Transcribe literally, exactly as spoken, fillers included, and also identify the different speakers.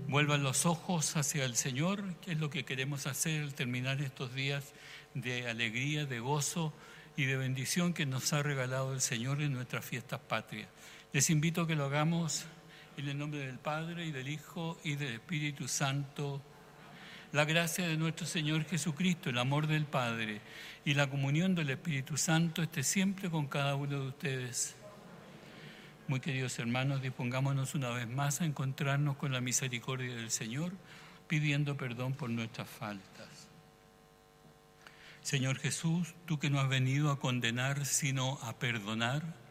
Speaker 1: Vuelvan los ojos hacia el Señor, que es lo que queremos hacer al terminar estos días de alegría, de gozo y de bendición que nos ha regalado el Señor en nuestras fiestas patrias. Les invito a que lo hagamos en el nombre del Padre, y del Hijo, y del Espíritu Santo. La gracia de nuestro Señor Jesucristo, el amor del Padre y la comunión del Espíritu Santo esté siempre con cada uno de ustedes. Muy queridos hermanos, dispongámonos una vez más a encontrarnos con la misericordia del Señor, pidiendo perdón por nuestras faltas. Señor Jesús, tú que no has venido a condenar, sino a perdonar,